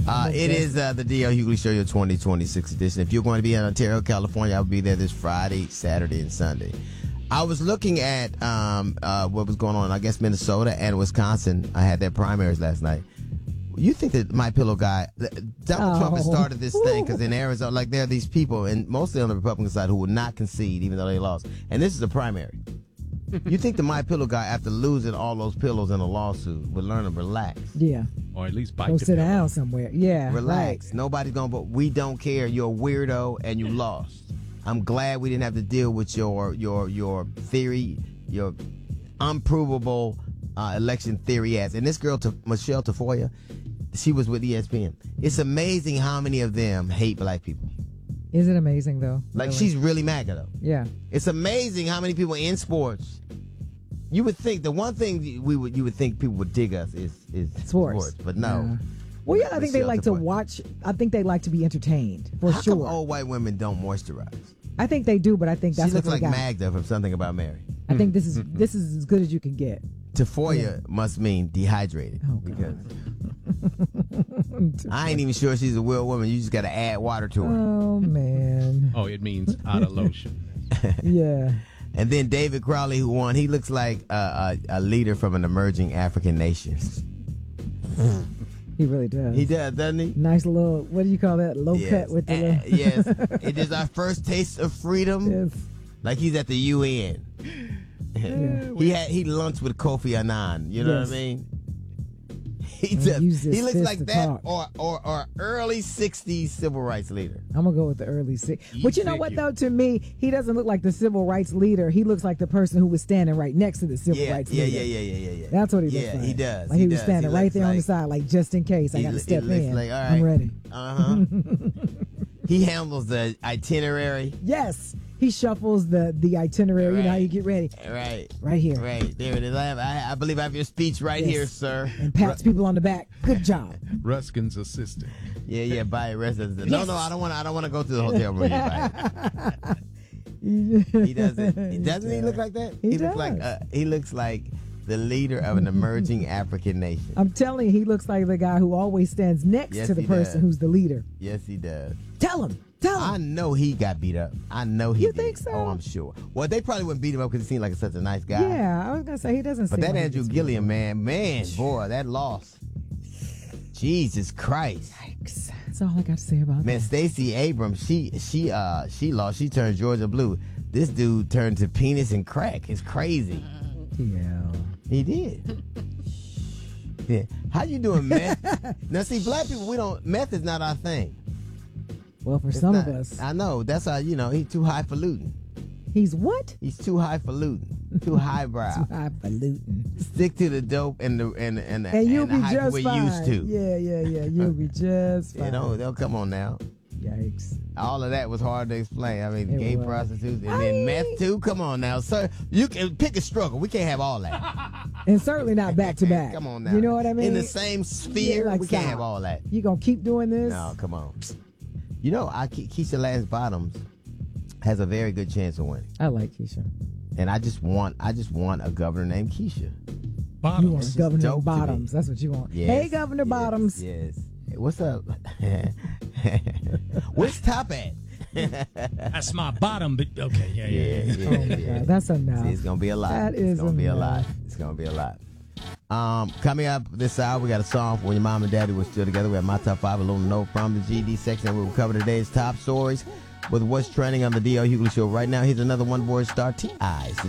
It is the D.L. Hughley Show, your 2026 edition. If you're going to be in Ontario, California, I'll be there this Friday, Saturday, and Sunday. I was looking at what was going on. I guess Minnesota and Wisconsin. I had their primaries last night. You think that My Pillow guy, Donald Trump has started this thing because in Arizona, like there are these people, and mostly on the Republican side, who will not concede even though they lost. And this is a primary. You think the My Pillow guy, after losing all those pillows in a lawsuit, would learn to relax? Yeah. Or at least bite Go the sit pillow. down somewhere. Yeah. Relax. Right. Nobody's going to, but we don't care. You're a weirdo and you lost. I'm glad we didn't have to deal with your theory, your unprovable election theory ass. And this girl, Michelle Tafoya, she was with ESPN. It's amazing how many of them hate black people. Is it amazing though? Like Really? she's really MAGA though. Yeah. It's amazing how many people in sports. You would think the one thing you would think people would dig us is sports, but no. Yeah. Well, yeah, I think they like to watch. I think they like to be entertained for How sure. come old white women don't moisturize? I think they do, but I think that's She looks what they like got. Magda from Something About Mary. I think this is as good as you can get. Tafoya must mean dehydrated. Oh, because I ain't even sure she's a real woman. You just got to add water to her. Oh man. Oh, it means out of lotion. Yeah. And then David Crowley, who won, he looks like a leader from an emerging African nation. He really does. He does, doesn't he? Nice little, what do you call that? Low Yes. cut with the little. Yes. It is our first taste of freedom. Yes. Like he's at the UN. He lunched with Kofi Annan. You know what I mean? He And use his he looks fist like to that talk. or early 60s civil rights leader. I'm gonna go with the early But you know what though? To me, he doesn't look like the civil rights leader. He looks like the person who was standing right next to the civil rights leader. Yeah. That's what he looks like. Yeah, he does. Like he was does. standing He right looks there on the like- side, like just in case I got to step he looks in. like, all right. I'm ready. He handles the itinerary. Yes, he shuffles the itinerary. You know how you get ready. Right here. Right there it is. I believe I have your speech right here, sir. And pats people on the back. Good job. Ruskin's assistant. Yeah. Buy a residence. No, I don't want to go to the hotel room. He doesn't. Doesn't he look like that? He looks like the leader of an emerging African nation. I'm telling you, he looks like the guy who always stands next Yes, to the he person does. who's the leader. Yes, he does. Tell him. I know he got beat up. I know he You did. think so? Oh, I'm sure. Well, they probably wouldn't beat him up because he seemed like such a nice guy. Yeah, I was gonna say he doesn't. But seem that like Andrew he's- Gilliam, man, boy, that loss. Jesus Christ. Yikes. That's all I got to say about Man, that. Stacey Abrams, she lost. She turned Georgia blue. This dude turned to penis and crack. It's crazy. Yeah. He did. Yeah. How you doing, meth? Now, see, black people, meth is not our thing. Well, for It's some not. of us, I know. That's how, he's too highfalutin. he's what? He's too highfalutin. Too highbrow. Too highfalutin. Stick to the dope and the And you'll the be hype just we're fine. used to. Yeah. You'll be just fine. They'll come on now. Yikes. All of that was hard to explain. I mean, It gay was. prostitutes and then meth too. Come on now, sir. You can pick a struggle. We can't have all that. And certainly not back to back. Come on now. You know what I mean? In the same sphere, Yeah, like we can't stop. have all that. You gonna keep doing this? No, come on. Keisha Lance Bottoms has a very good chance of winning, I like Keisha. and I just want a governor named Keisha. You Bottoms. want Governor dope to me. Bottoms. That's what you want. Yes, Hey, Governor yes, Bottoms. Yes. Hey, what's up? Where's Top at? That's my bottom, but okay, yeah. Oh my God, that's enough. See, it's gonna be a lot. That is it's gonna be a lot. enough. It's gonna be a lot. Coming up this hour, we got a song for when your mom and daddy were still together. We have my top 5, a little note from the GD section, and we will cover today's top stories with what's trending on the D.L. Hughley Show right now. Here's another one, boy star T.I.